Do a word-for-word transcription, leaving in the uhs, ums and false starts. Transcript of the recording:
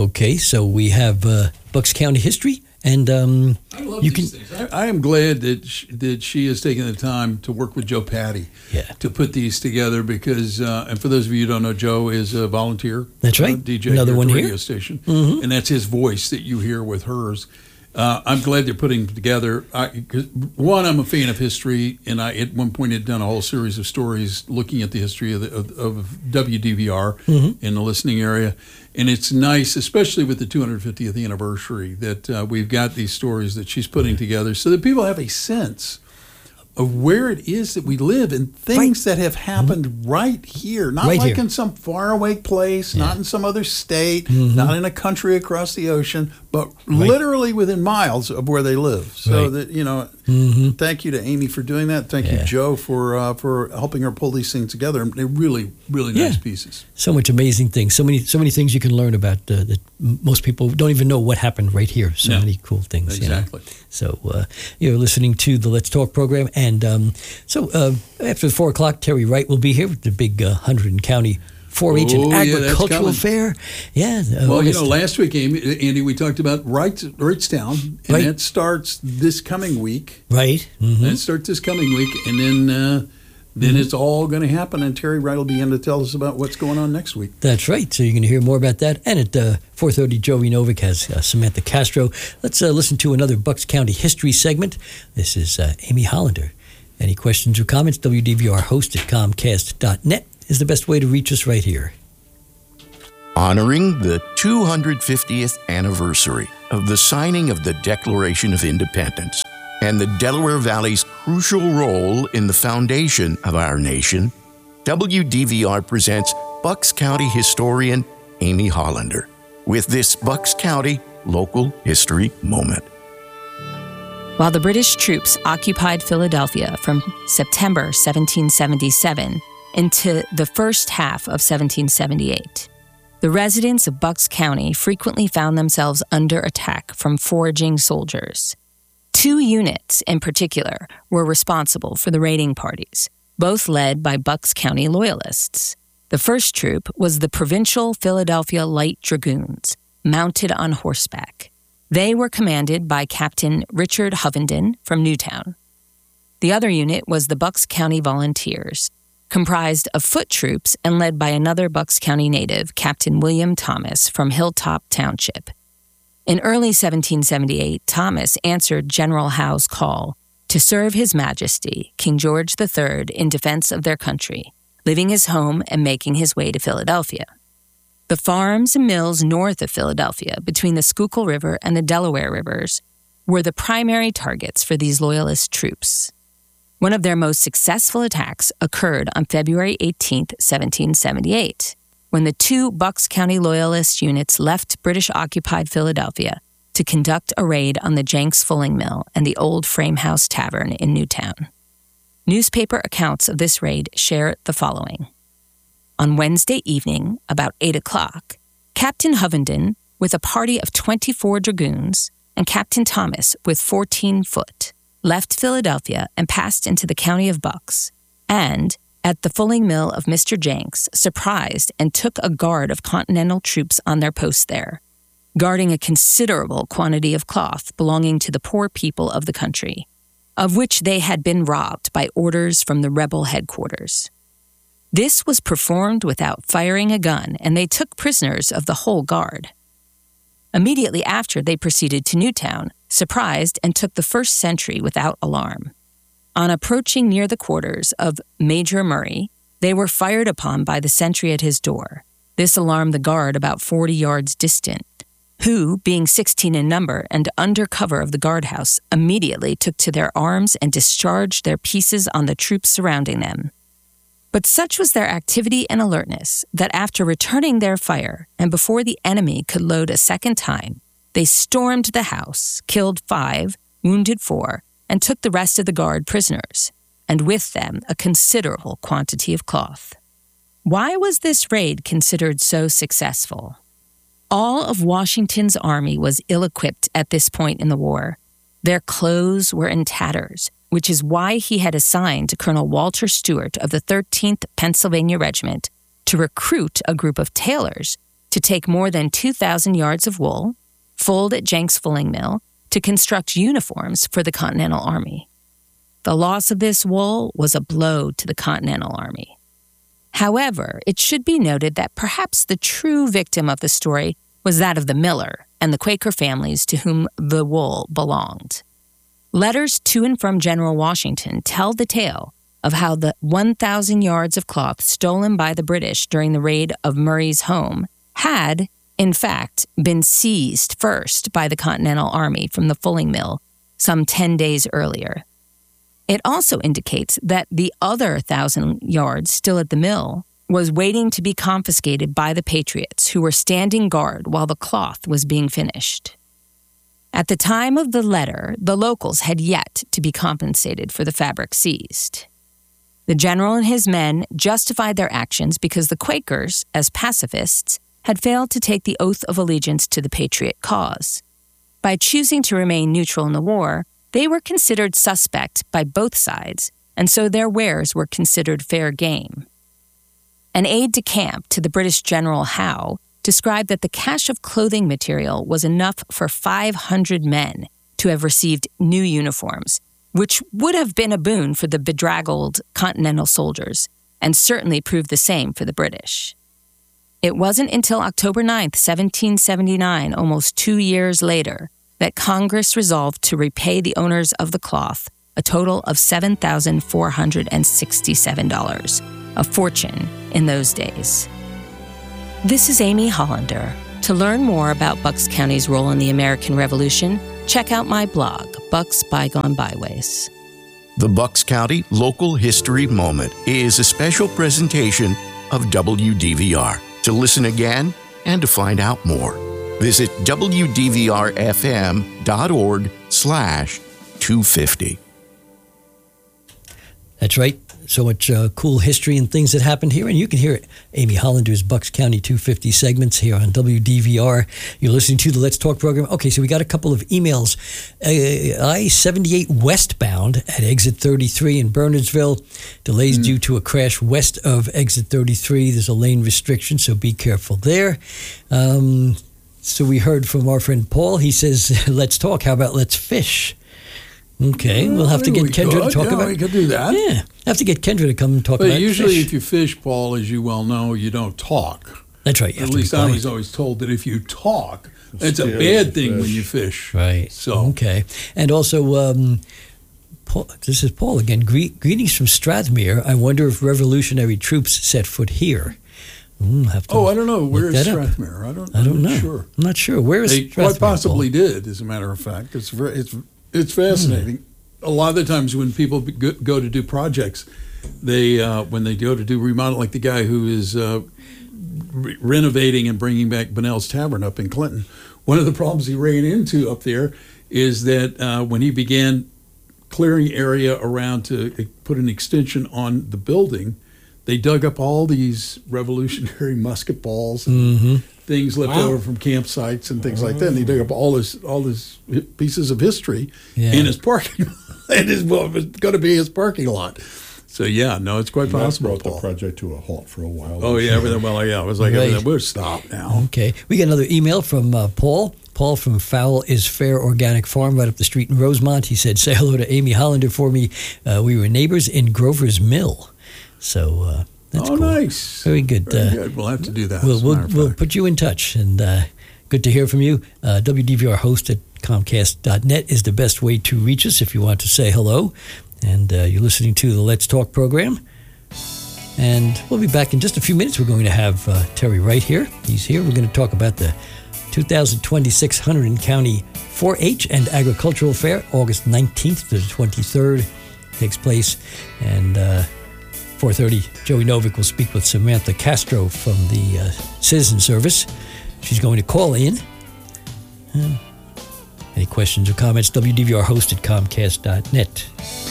Okay, so we have uh, Bucks County history, and um, I love you these can. things. I, I am glad that she, that she has taken the time to work with Joe Patty Yeah. to put these together because, uh, and for those of you who don't know, Joe is a volunteer. That's right. Uh, D J Another here at one the here. radio station, Mhm. and that's his voice that you hear with hers. Uh, I'm glad they're putting them together. I, 'cause one, I'm a fan of history, and I at one point had done a whole series of stories looking at the history of, the, of, of W D V R Mhm. in the listening area. And it's nice, especially with the two hundred fiftieth anniversary, that uh, we've got these stories that she's putting together so that people have a sense of where it is that we live and things that have happened mm-hmm. right here, not Right like here. in some faraway place, Yeah. not in some other state, Mhm. not in a country across the ocean, but Right. literally within miles of where they live. So Right. that, you know, Mm-hmm. thank you to Amy for doing that. Thank Yeah. you, Joe, for uh, for helping her pull these things together. They're really, really nice Yeah. pieces. So much amazing things. So many, so many things you can learn about uh, that m- most people don't even know what happened right here. So No. many cool things. Exactly. You know? So uh, you're listening to the Let's Talk program, and um, so uh, after four o'clock, Terry Wright will be here with the big uh, Hunterdon County four H Oh, and yeah, that's Agricultural coming. Fair. Yeah. Uh, Well, you August- know, last week, Amy, Andy, we talked about Wright, Wrightstown, and Right. that starts this coming week. right. Mm-hmm. That starts this coming week, and then uh, then it's all going to happen, and Terry Wright will be in to tell us about what's going on next week. That's right. So you're going to hear more about that. And at uh, four thirty, Joey Novick has uh, Samantha Castro. Let's uh, listen to another Bucks County history segment. This is uh, Amy Hollander. Any questions or comments? W D V R host at comcast dot net is the best way to reach us right here. Honoring the two hundred fiftieth anniversary of the signing of the Declaration of Independence and the Delaware Valley's crucial role in the foundation of our nation, W D V R presents Bucks County historian Amy Hollander with this Bucks County local history moment. While the British troops occupied Philadelphia from September seventeen seventy-seven into the first half of seventeen seventy-eight, the residents of Bucks County frequently found themselves under attack from foraging soldiers. Two units in particular were responsible for the raiding parties, both led by Bucks County Loyalists. The first troop was the Provincial Philadelphia Light Dragoons, mounted on horseback. They were commanded by Captain Richard Hovenden from Newtown. The other unit was the Bucks County Volunteers, comprised of foot troops and led by another Bucks County native, Captain William Thomas from Hilltop Township. In early seventeen seventy-eight, Thomas answered General Howe's call to serve His Majesty, King George the Third, in defense of their country, leaving his home and making his way to Philadelphia. The farms and mills north of Philadelphia, between the Schuylkill River and the Delaware Rivers, were the primary targets for these Loyalist troops. One of their most successful attacks occurred on February eighteenth, seventeen seventy-eight, when the two Bucks County Loyalist units left British-occupied Philadelphia to conduct a raid on the Jenks Fulling Mill and the Old Frame House Tavern in Newtown. Newspaper accounts of this raid share the following. On Wednesday evening, about eight o'clock, Captain Hovenden, with a party of twenty-four dragoons, and Captain Thomas, with fourteen foot, left Philadelphia and passed into the county of Bucks, and, at the fulling mill of Mister Jenks, surprised and took a guard of Continental troops on their post there, guarding a considerable quantity of cloth belonging to the poor people of the country, of which they had been robbed by orders from the rebel headquarters. This was performed without firing a gun, and they took prisoners of the whole guard. Immediately after, they proceeded to Newtown, surprised, and took the first sentry without alarm. On approaching near the quarters of Major Murray, they were fired upon by the sentry at his door. This alarmed the guard about forty yards distant, who, being sixteen in number and under cover of the guardhouse, immediately took to their arms and discharged their pieces on the troops surrounding them. But such was their activity and alertness that after returning their fire, and before the enemy could load a second time, they stormed the house, killed five, wounded four, and took the rest of the guard prisoners, and with them a considerable quantity of cloth. Why was this raid considered so successful? All of Washington's army was ill-equipped at this point in the war. Their clothes were in tatters, which is why he had assigned Colonel Walter Stewart of the thirteenth Pennsylvania Regiment to recruit a group of tailors to take more than two thousand yards of wool, fold at Jenks Fulling Mill, to construct uniforms for the Continental Army. The loss of this wool was a blow to the Continental Army. However, it should be noted that perhaps the true victim of the story was that of the miller and the Quaker families to whom the wool belonged. Letters to and from General Washington tell the tale of how the one thousand yards of cloth stolen by the British during the raid of Murray's home had, in fact, been seized first by the Continental Army from the Fulling Mill some ten days earlier. It also indicates that the other thousand yards still at the mill was waiting to be confiscated by the Patriots, who were standing guard while the cloth was being finished. At the time of the letter, the locals had yet to be compensated for the fabric seized. The general and his men justified their actions because the Quakers, as pacifists, had failed to take the oath of allegiance to the Patriot cause. By choosing to remain neutral in the war, they were considered suspect by both sides, and so their wares were considered fair game. An aide-de-camp to the British General Howe described that the cache of clothing material was enough for five hundred men to have received new uniforms, which would have been a boon for the bedraggled Continental soldiers, and certainly proved the same for the British. It wasn't until October ninth, seventeen seventy-nine, almost two years later, that Congress resolved to repay the owners of the cloth a total of seven thousand four hundred sixty-seven dollars, a fortune in those days. This is Amy Hollander. To learn more about Bucks County's role in the American Revolution, check out my blog, Bucks Bygone Byways. The Bucks County Local History Moment is a special presentation of W D V R. To listen again and to find out more, visit W D V R F M dot org slash two fifty. That's right. So much uh, cool history and things that happened here. And you can hear it. Amy Hollander's Bucks County two fifty segments here on W D V R. You're listening to the Let's Talk program. Okay, so we got a couple of emails. Uh, I seventy-eight westbound at exit thirty-three in Bernardsville. Delays mm. due to a crash west of exit thirty-three. There's a lane restriction, so be careful there. Um, so we heard from our friend Paul. He says, let's talk. How about let's fish? Okay, we'll have to get Kendra could. to talk yeah, about it. We could do that. Yeah, have to get Kendra to come and talk but about usually fish. if you fish, Paul, as you well know, you don't talk. That's right. You At have least to be I quiet. was always told that if you talk, it's a Scary bad thing fish. when you fish. Right. So okay, and also, um, Paul, this is Paul again. Gre- greetings from Strathmere. I wonder if revolutionary troops set foot here. Mm, have to Oh, I don't know. Where look is that up. Strathmere? I don't. I don't I'm know. not sure. I'm not sure. Where is They Strathmere? quite possibly Paul? did, as a matter of fact. It's very, it's it's fascinating. Mm. A lot of the times when people go, go to do projects, they uh, when they go to do remodel, like the guy who is uh, re- renovating and bringing back Bunnell's Tavern up in Clinton, one of the problems he ran into up there is that uh, when he began clearing area around to put an extension on the building, they dug up all these revolutionary musket balls and Mm-hmm. things left Wow. over from campsites and things like that. And he dug up all this all this pieces of history Yeah. in his parking lot. It is well, it's going to be his parking lot. So yeah, no, it's quite That possible. brought the Paul. project to a halt for a while. Oh yeah, everything. Well, yeah, I was like, Right. everything, we'll stop now. Okay, we got another email from uh, Paul. Paul from Fowl is Fair Organic Farm right up the street in Rosemont. He said, say hello to Amy Hollander for me. Uh, we were neighbors in Grover's Mill. So uh, that's oh, cool. nice. Very good. Very Uh, good. We'll have to do that. We'll, as a we'll, matter of we'll fact. put you in touch, and uh, good to hear from you. Uh, W D V R host at Comcast dot net is the best way to reach us if you want to say hello. And uh, you're listening to the Let's Talk program. And we'll be back in just a few minutes. We're going to have uh, Terry Wright here. He's here. We're going to talk about the two thousand twenty-six Hunterdon County four H and Agricultural Fair, August nineteenth to the twenty-third takes place. And uh, four thirty, Joey Novick will speak with Samantha Castro from the uh, Citizen Service. She's going to call in. Uh, any questions or comments? W D V R host at Comcast dot net.